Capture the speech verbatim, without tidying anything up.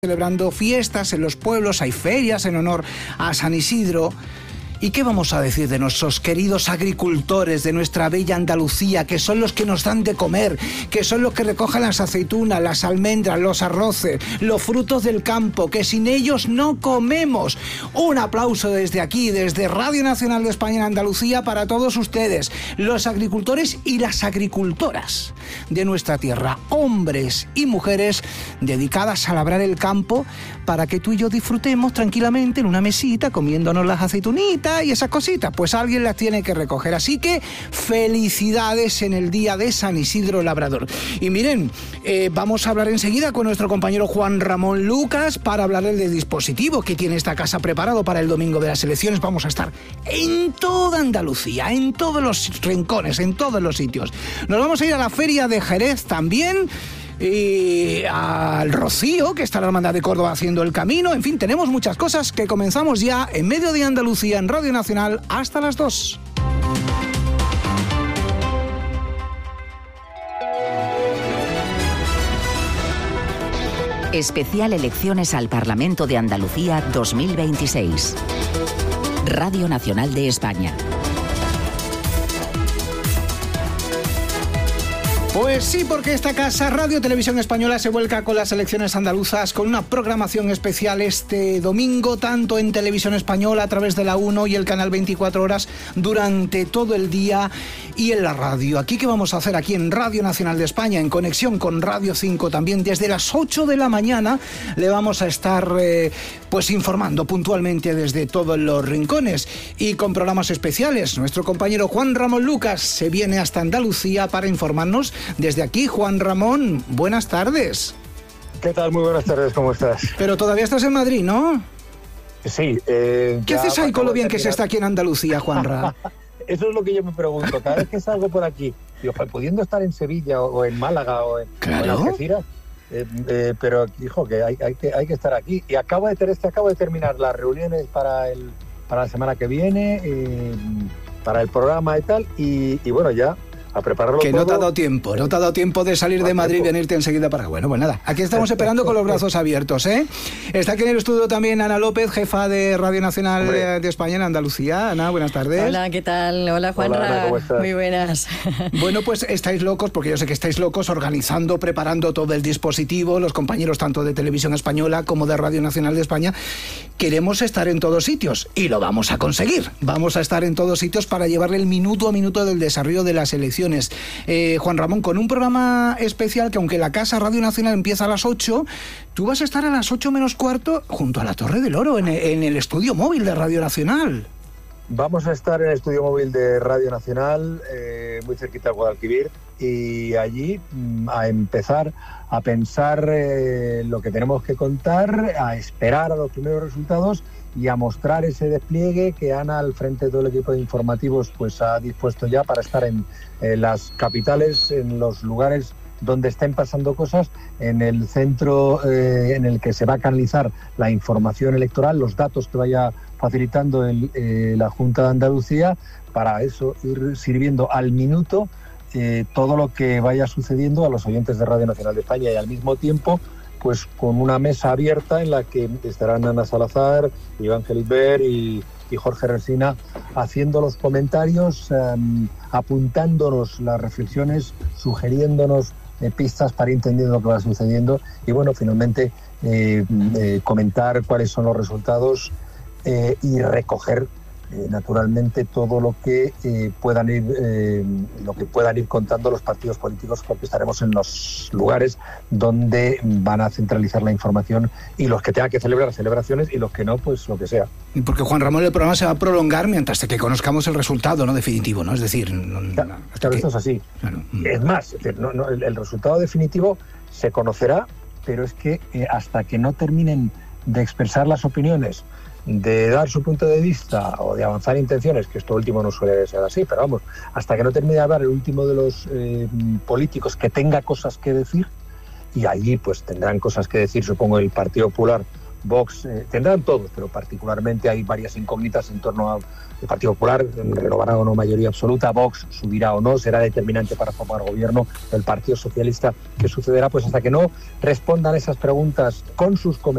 Celebrando fiestas en los pueblos, hay ferias en honor a San Isidro. ¿Y qué vamos a decir de nuestros queridos agricultores de nuestra bella Andalucía, que son los que nos dan de comer, que son los que recogen las aceitunas, las almendras, los arroces, los frutos del campo, que sin ellos no comemos? Un aplauso desde aquí, desde Radio Nacional de España en Andalucía, para todos ustedes, los agricultores y las agricultoras de nuestra tierra, hombres y mujeres dedicadas a labrar el campo para que tú y yo disfrutemos tranquilamente en una mesita comiéndonos las aceitunitas y esas cositas. Pues alguien las tiene que recoger, así que felicidades en el día de San Isidro Labrador. Y miren, eh, vamos a hablar enseguida con nuestro compañero Juan Ramón Lucas para hablarle del dispositivo que tiene esta casa preparado para el domingo de las elecciones. Vamos a estar en toda Andalucía, en todos los rincones, en todos los sitios. Nos vamos a ir a la feria de Jerez también, y al Rocío, que está la Hermandad de Córdoba haciendo el camino. En fin, tenemos muchas cosas que comenzamos ya en Medio de Andalucía en Radio Nacional hasta las dos. Especial Elecciones al Parlamento de Andalucía dos mil veintiséis. Radio Nacional de España. Pues sí, porque esta casa, Radio Televisión Española, se vuelca con las elecciones andaluzas con una programación especial este domingo, tanto en Televisión Española a través de la uno y el canal veinticuatro horas durante todo el día, y en la radio. Aquí, ¿qué vamos a hacer? Aquí en Radio Nacional de España, en conexión con Radio cinco también, desde las ocho de la mañana le vamos a estar eh, pues informando puntualmente desde todos los rincones y con programas especiales. Nuestro compañero Juan Ramón Lucas se viene hasta Andalucía para informarnos. Desde aquí, Juan Ramón, buenas tardes. ¿Qué tal? Muy buenas tardes, ¿cómo estás? Pero todavía estás en Madrid, ¿no? Sí. Eh, ¿Qué haces ahí con lo bien que se está aquí en Andalucía, Juanra? Eso es lo que yo me pregunto. Cada vez que salgo por aquí, digo, pudiendo estar en Sevilla o en Málaga o en, claro. o en Algeciras, eh, eh, pero hijo, que hay, hay que hay que estar aquí. Y acabo de, ter- acabo de terminar las reuniones para el para la semana que viene, eh, para el programa y tal, y, y bueno, ya a prepararlo que todo. no te ha dado tiempo, no te ha dado tiempo de salir de Madrid y venirte enseguida para acá. Bueno, pues nada, aquí estamos esperando con los brazos abiertos, ¿eh? Está aquí en el estudio también Ana López, jefa de Radio Nacional de, de España en Andalucía. Ana, buenas tardes. Hola, ¿qué tal? Hola, Juanra. Hola, Ana, ¿cómo estás? Muy buenas. Bueno, pues estáis locos, porque yo sé que estáis locos organizando, preparando todo el dispositivo, los compañeros tanto de Televisión Española como de Radio Nacional de España. Queremos estar en todos sitios y lo vamos a conseguir. Vamos a estar en todos sitios para llevarle el minuto a minuto del desarrollo de las elecciones. Eh, Juan Ramón, con un programa especial que, aunque la casa Radio Nacional empieza a las ocho, tú vas a estar a las ocho menos cuarto junto a la Torre del Oro, en, en el estudio móvil de Radio Nacional. Vamos a estar en el estudio móvil de Radio Nacional, eh, muy cerquita de Guadalquivir, y allí mm, a empezar a pensar eh, lo que tenemos que contar, a esperar a los primeros resultados y a mostrar ese despliegue que Ana, al frente de todo el equipo de informativos, pues ha dispuesto ya para estar en, en las capitales, en los lugares donde estén pasando cosas, en el centro eh, en el que se va a canalizar la información electoral, los datos que vaya facilitando el, eh, la Junta de Andalucía, para eso ir sirviendo al minuto eh, todo lo que vaya sucediendo a los oyentes de Radio Nacional de España, y al mismo tiempo pues con una mesa abierta en la que estarán Ana Salazar, Iván Gelibert y, y Jorge Resina haciendo los comentarios, um, apuntándonos las reflexiones, sugiriéndonos eh, pistas para ir entendiendo lo que va sucediendo y, bueno, finalmente eh, eh, comentar cuáles son los resultados eh, y recoger Eh, naturalmente todo lo que eh, puedan ir eh, lo que puedan ir contando los partidos políticos, porque estaremos en los lugares donde van a centralizar la información, y los que tengan que celebrar celebraciones y los que no, pues lo que sea. Y porque, Juan Ramón, el programa se va a prolongar mientras que conozcamos el resultado, ¿no?, definitivo, ¿no? Es decir, no, claro, claro, esto es así. Claro. Es más, es decir, no, no, el, el resultado definitivo se conocerá, pero es que eh, hasta que no terminen de expresar las opiniones, de dar su punto de vista o de avanzar intenciones, que esto último no suele ser así, pero vamos, hasta que no termine de hablar el último de los eh, políticos que tenga cosas que decir, y allí pues tendrán cosas que decir, supongo, el Partido Popular Vox, eh, tendrán todos, pero particularmente hay varias incógnitas en torno al Partido Popular, renovará o no mayoría absoluta, Vox subirá o no, será determinante para formar gobierno, el Partido Socialista, ¿qué sucederá? Pues hasta que no respondan esas preguntas con sus comentarios